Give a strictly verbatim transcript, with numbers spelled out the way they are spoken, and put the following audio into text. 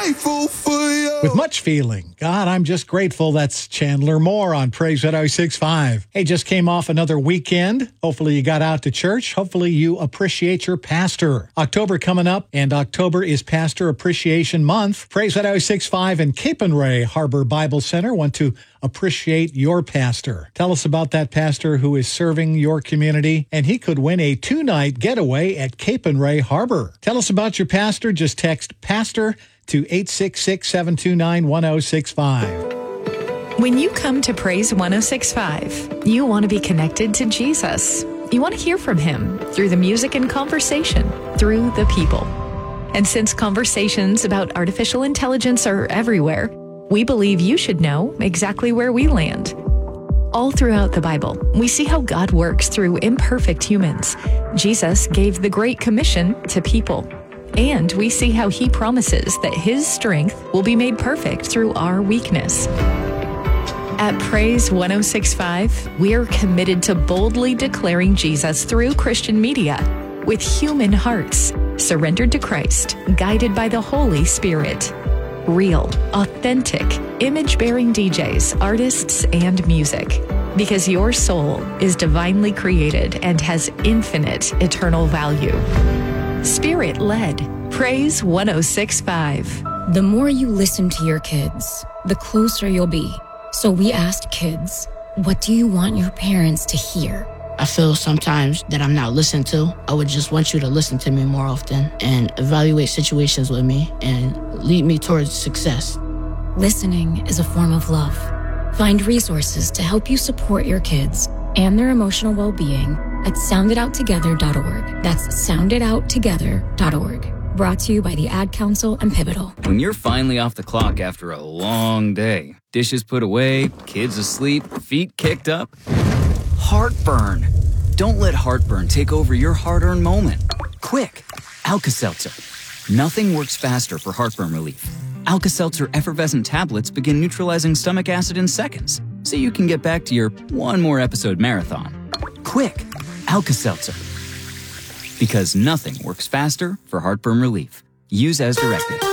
grateful for you. With much feeling. God, I'm just grateful. That's Chandler Moore on Praise one oh six point five. Hey, just came off another weekend. Hopefully you got out to church. Hopefully you appreciate your pastor. October coming up, and October is Pastor Appreciation Month. Praise one oh six point five and Cape and Ray Harbor Bible Center want to appreciate your pastor. Tell us about that pastor who is serving your community, and he could win a two-night getaway at Cape and Ray Harbor. Tell us about your pastor. Just text PASTOR to eight six six, seven two nine, one oh six five. When you come to Praise one oh six point five, you want to be connected to Jesus. You want to hear from him through the music and conversation, through the people. And since conversations about artificial intelligence are everywhere, we believe you should know exactly where we land. All throughout the Bible, we see how God works through imperfect humans. Jesus gave the Great Commission to people. And we see how he promises that his strength will be made perfect through our weakness. At Praise one oh six point five, we are committed to boldly declaring Jesus through Christian media with human hearts, surrendered to Christ, guided by the Holy Spirit. Real, authentic, image-bearing D Js, artists, and music. Because your soul is divinely created and has infinite eternal value. Spirit-led. Praise one oh six point five. The more you listen to your kids, the closer you'll be. So we asked kids, what do you want your parents to hear? I feel sometimes that I'm not listened to. I would just want you to listen to me more often and evaluate situations with me and lead me towards success. Listening is a form of love. Find resources to help you support your kids and their emotional well-being at sound it out together dot org. That's sound it out together dot org. Brought to you by the Ad Council and Pivotal. When you're finally off the clock after a long day, dishes put away, kids asleep, feet kicked up, heartburn. Don't let heartburn take over your hard-earned moment. Quick, Alka-Seltzer. Nothing works faster for heartburn relief. Alka-Seltzer effervescent tablets begin neutralizing stomach acid in seconds, so you can get back to your one more episode marathon. Quick, Alka-Seltzer. Because nothing works faster for heartburn relief. Use as directed.